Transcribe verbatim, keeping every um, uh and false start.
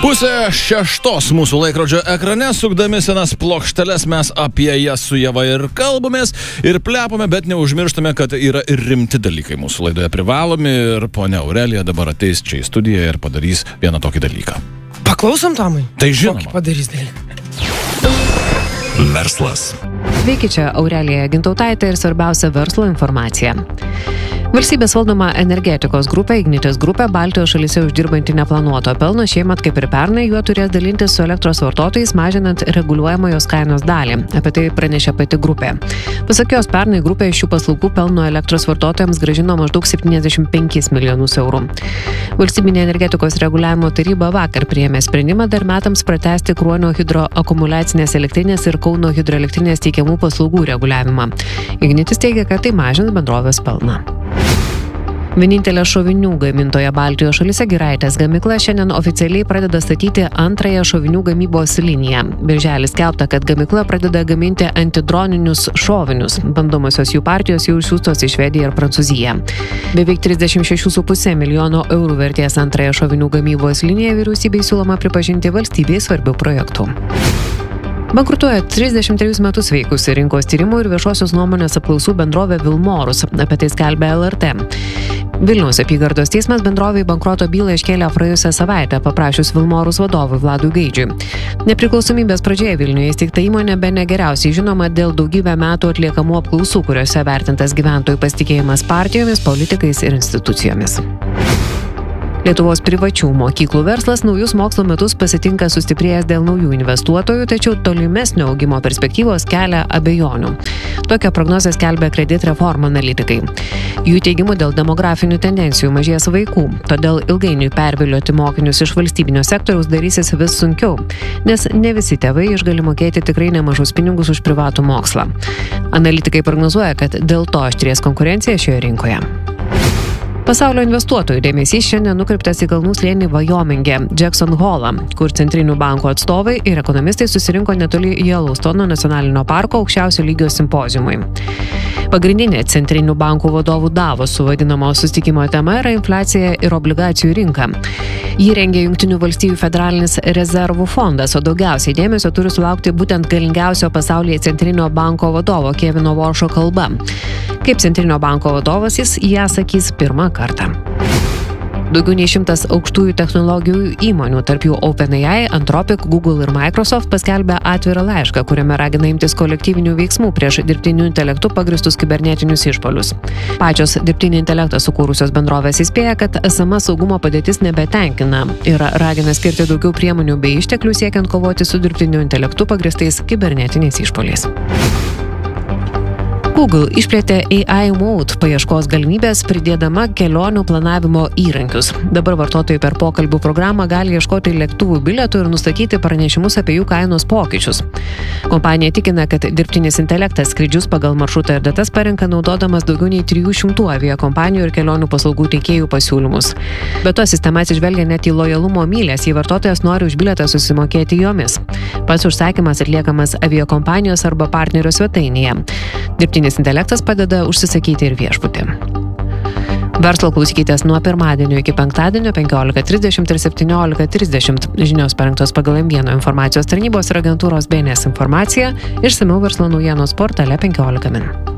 Pusė šeštos mūsų laikrodžio ekrane, sukdami senas plokšteles, mes apie jas su Ieva ir kalbamės ir plepame, bet neužmirštame, kad yra ir rimti dalykai mūsų laidoje privalomi ir ponia Aurelija dabar ateis čia į studiją ir padarys vieną tokį dalyką. Paklausom, Tomai? Tai žinoma. Kokį padarys dalyką? Verslas. Sveiki, čia Aurelija Gintautaitė ir svarbiausia verslo informacija. Valstybės valdoma energetikos grupė, Ignitis grupė, Baltijos šalyse uždirbanti neplanuoto pelno, šiemet kaip ir pernai juo turės dalintis su elektros vartotojais, mažinant reguliuojamojos kainos dalį. Apie tai pranešė pati grupė. Pasak jos, pernai grupė šių paslaugų pelno elektros vartotojams grąžino maždaug septyniasdešimt penkis milijonus eurų. Valstybinė energetikos reguliavimo taryba vakar priėmė sprendimą dar metams pratęsti Kruonio hidroakumuliacinės elektrinės ir Kauno hidroelektrinės teikiamų paslaugų reguliavimą. Ignitis teigia, kad tai mažins bendrovės pelną. Vienintelė šovinių gamintoja Baltijos šalyse Giraitės gamykla šiandien oficialiai pradeda statyti antrąją šovinių gamybos liniją. Birželį skelbta, kad gamykla pradeda gaminti antidroninius šovinius. Bandomosios jų partijos jau išsiųstos į Švediją ir Prancūziją. Beveik trisdešimt šeši su puse milijono eurų vertės antrąją šovinių gamybos liniją vyriausybei siūloma pripažinti valstybei svarbių projektų. Bankrutuoja trisdešimt trejus metus veikusi rinkos tyrimų ir viešosios nuomonės apklausų bendrovė Vilmorus. Apie tai skelbia L R T. Vilniaus apygardos teismas bendrovei bankroto bylą iškėlė praėjusią savaitę, paprašius Vilmorus vadovui Vladui Gaidžiui. Nepriklausomybės pradžioje Vilniuje įsteigta įmonė bene geriausiai žinoma dėl daugybę metų atliekamų apklausų, kuriuose vertintas gyventojų pasitikėjimas partijomis, politikais ir institucijomis. Lietuvos privačių mokyklų verslas naujus mokslo metus pasitinka sustiprėjęs dėl naujų investuotojų, tačiau tolimesnio augimo perspektyvos kelia abejonių. Tokią prognozę skelbia Credit Reform analitikai. Jų teigimu dėl demografinių tendencijų mažės vaikų, todėl ilgainiui pervilioti mokinius iš valstybinio sektoriaus darysis vis sunkiau, nes ne visi tėvai išgali mokėti tikrai nemažus pinigus už privatų mokslą. Analitikai prognozuoja, kad dėl to aštrės konkurencija šioje rinkoje. Pasaulio investuotojų dėmesys šiandien nukreiptas į kalnų slėnį Vajomingė, Jackson Hole, kur centrinių bankų atstovai ir ekonomistai susirinko netoli Yellowstone nacionalinio parko aukščiausio lygio simpoziumui. Pagrindinė centrinių bankų vadovų Davosų vadinamo susitikimo tema yra infliacija ir obligacijų rinka. Jį rengia Jungtinių valstijų federalinis rezervų fondas, o daugiausiai dėmesio turi sulaukti būtent galingiausio pasaulyje centrinio banko vadovo Kevino Walsho kalba. Kaip centrinio banko vadovas jis ją sakys pirmą kartą. Daugiau nei šimtas aukštųjų technologijų įmonių, tarp jų OpenAI, Anthropic, Google ir Microsoft paskelbė atvirą laišką, kuriame ragina imtis kolektyvinių veiksmų prieš dirbtiniu intelektu pagristus kibernetinius išpuolius. Pačios dirbtinį intelektą sukūrusios bendrovės įspėja, kad esama saugumo padėtis nebetenkina ir ragina skirti daugiau priemonių bei išteklių siekiant kovoti su dirbtiniu intelektu pagristais kibernetiniais išpuoliais. Google išplėtė A I Mode paieškos galimybės pridėdama kelionių planavimo įrankius. Dabar vartotojai per pokalbių programą gali ieškoti lėktuvų bilietų ir nustatyti pranešimus apie jų kainos pokyčius. Kompanija tikina, kad dirbtinis intelektas skrydžius pagal maršrutą ir datas parenka naudodamas daugiau nei trijų šimtų aviakompanijų ir kelionių paslaugų teikėjų pasiūlymus. Be to, sistema atsižvelgia net į lojalumo myles, jei vartotojas nori už bilietą susimokėti jomis. Pats užsakymas atliekamas aviakompanijos arba partnerio svetainėje. Dirbtinis intelektas padeda užsisakyti ir viešbutį. Verslo klausykitės nuo pirmadienio iki penktadienio penkiolika trisdešimt ir septyniolika trisdešimt. Žinios parengtos pagal M vienas informacijos tarnybos ir agentūros B N S informaciją, išsamiau verslo naujienos portale penkiolika min.